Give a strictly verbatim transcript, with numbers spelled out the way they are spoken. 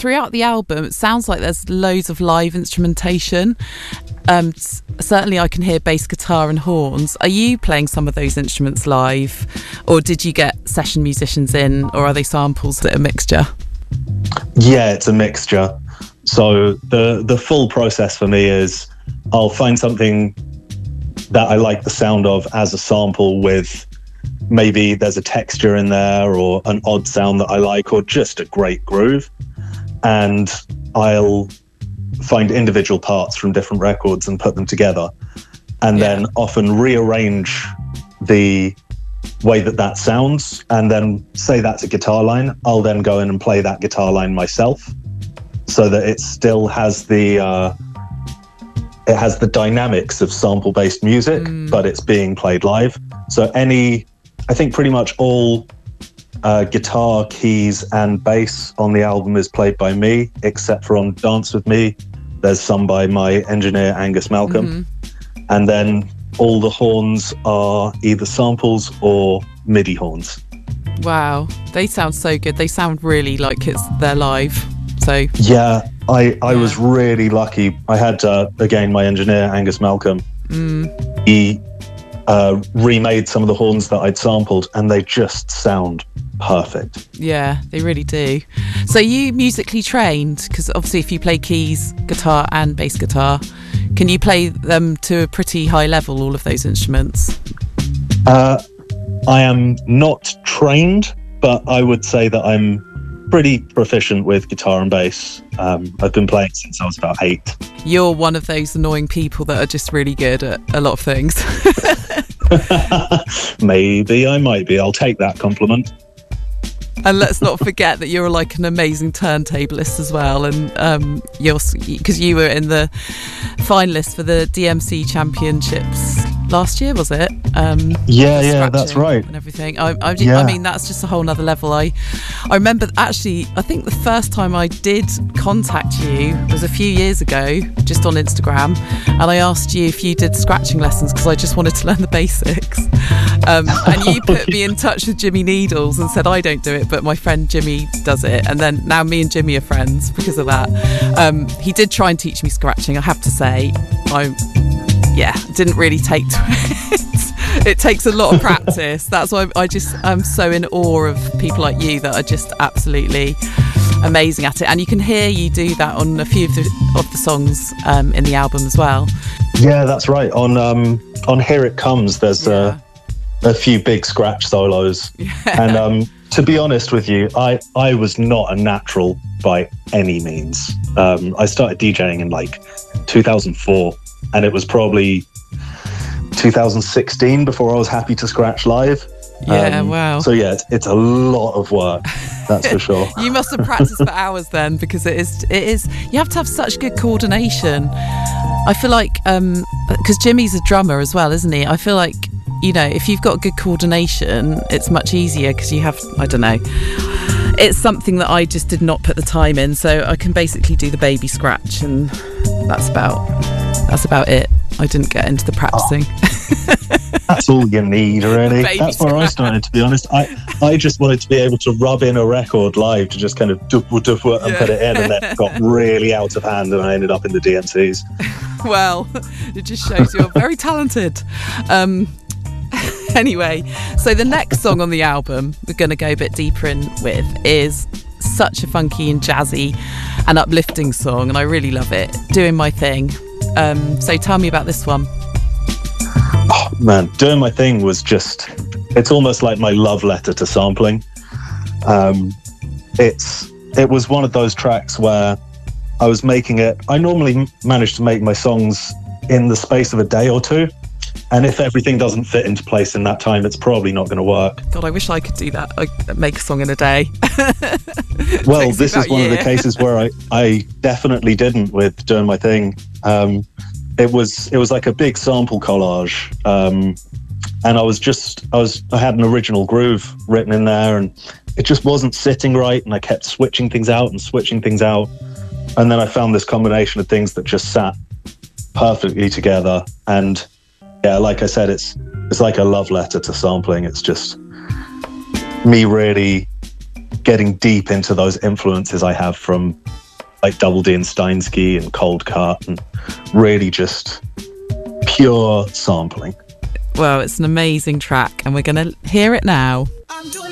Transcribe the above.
throughout the album, it sounds like there's loads of live instrumentation. Um, certainly I can hear bass guitar and horns. Are you playing some of those instruments live, or did you get session musicians in, or are they samples that are a mixture? Yeah, it's a mixture. So the the full process for me is I'll find something that I like the sound of as a sample, with maybe there's a texture in there or an odd sound that I like, or just a great groove, and I'll find individual parts from different records and put them together, and yeah. then often rearrange the way that that sounds, and then say that's a guitar line, I'll then go in and play that guitar line myself, so that it still has the uh, it has the dynamics of sample-based music, mm. but it's being played live. So any, I think pretty much all uh, guitar, keys, and bass on the album is played by me, except for on Dance With Me, there's some by my engineer, Angus Malcolm. Mm-hmm. And then all the horns are either samples or MIDI horns. Wow, they sound so good. They sound really like it's they're live. So yeah, I, I yeah. was really lucky. I had, uh, again, my engineer, Angus Malcolm. Mm. He uh, remade some of the horns that I'd sampled, and they just sound perfect. Yeah, they really do. So you musically trained, because obviously if you play keys, guitar and bass guitar, can you play them to a pretty high level, all of those instruments? Uh, I am not trained, but I would say that I'm pretty proficient with guitar and bass. Um, I've been playing since I was about eight. You're one of those annoying people that are just really good at a lot of things. Maybe I might be. I'll take that compliment. And let's not forget that you're like an amazing turntablist as well. And um, you're, because you were in the finalists for the D M C Championships last year, was it? Um, yeah, yeah, that's right. And everything. I, I, yeah. I mean, that's just a whole nother level. I, I remember actually, I think the first time I did contact you was a few years ago, just on Instagram, and I asked you if you did scratching lessons because I just wanted to learn the basics. Um, and you put me in touch with Jimmy Needles and said I don't do it, but my friend Jimmy does it. And then now me and Jimmy are friends because of that. Um, he did try and teach me scratching. I have to say, I yeah, didn't really take to it. It takes a lot of practice. That's why I just I'm so in awe of people like you that are just absolutely amazing at it. And you can hear you do that on a few of the, of the songs um, in the album as well. Yeah, that's right. On um, on Here It Comes, there's yeah. a, a few big scratch solos. Yeah. And um, to be honest with you, I, I was not a natural by any means. Um, I started DJing in like two thousand four, and it was probably two thousand sixteen before I was happy to scratch live. Yeah, um, wow. So yeah, it's, it's a lot of work, that's for sure. You must have practiced for hours then, because it is, it is, you have to have such good coordination. I feel like, um, because Jimmy's a drummer as well, isn't he? I feel like, you know, if you've got good coordination, it's much easier because you have, I don't know. It's something that I just did not put the time in, so I can basically do the baby scratch, and that's about that's about it. I didn't get into the practicing. Oh, that's all you need, really. That's where I started, to be honest. I, I just wanted to be able to rub in a record live to just kind of doof doof and yeah. put it in, and then it got really out of hand, and I ended up in the D M Cs. Well, it just shows you're very talented. Um, Anyway, so the next song on the album we're going to go a bit deeper in with is such a funky and jazzy and uplifting song, and I really love it. Doing My Thing. Um, so tell me about this one. Oh man, Doing My Thing was just, it's almost like my love letter to sampling. Um, it's it was one of those tracks where I was making it. I normally manage to make my songs in the space of a day or two. And if everything doesn't fit into place in that time, it's probably not going to work. God, I wish I could do that. I make a song in a day. Well, this is one of the cases where I, I definitely didn't with Doing My Thing. Um, it was it was like a big sample collage, um, and I was just I was I had an original groove written in there, and it just wasn't sitting right, and I kept switching things out and switching things out, and then I found this combination of things that just sat perfectly together. And yeah, like I said, it's it's like a love letter to sampling. It's just me really getting deep into those influences I have from like Double D and Steinsky and Cold Cut, and really just pure sampling. Well, it's an amazing track, and we're going to hear it now.